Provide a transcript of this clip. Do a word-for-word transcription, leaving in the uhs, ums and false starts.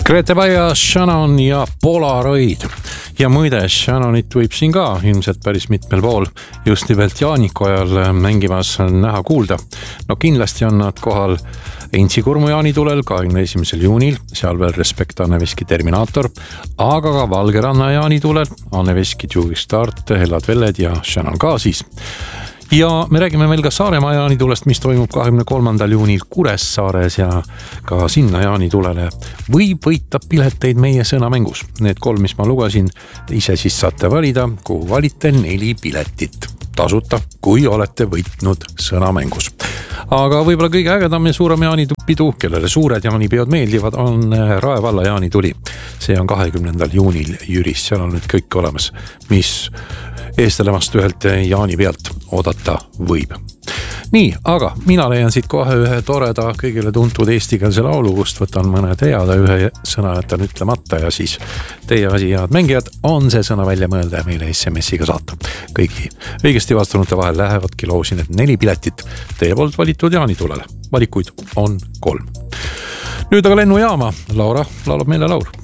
Grete Baia, Shannon ja Polaroid. Ja muide, Shannonit võib siin ka ilmselt päris mitmel pool just nimelt Jaaniku ajal mängimas näha kuulda. No kindlasti on nad kohal Intsikurmu jaanitulel kahekümne esimesel juunil, seal veel Respekt Anne Veski Terminaator, aga ka Valgeranna jaanitulel Anne Veski Jugi Start, Hellad Velled ja Shannon ka siis. Ja me räägime veel ka Saaremaa jaanitulest, mis toimub kahekümne kolmandal juunil Kuressaares ja ka sinna jaanitulele võib võita pileteid meie sõnamängus. Need kolm, mis ma lugesin, ise siis saate valida, kuhu valite neli piletit tasuta, kui olete võitnud sõnamängus. Aga võib-olla kõige ägedam ja suurem jaanipidu, kellele suured jaanipeod meeldivad, on Rae valla jaanituli. See on kahekümnendal juunil Jüris, seal on nüüd kõik olemas, mis eestelemast ühelt jaani pealt oodata võib. Nii, aga mina leian siit kohe ühe toreda kõigile tuntud eestikeelse laulu, kust võtan mõne teada, ühe sõna jätan ütlemata ja siis teie asi, head mängijad, on see sõna välja mõelda ja meile S M S-iga saata. Kõigi õigesti vastunute vahel lähevadki loosin, et neli piletit teie poolt valitud jaanitulele. Valikuid on kolm. Nüüd aga lennujaama. Laura laulab meile laul.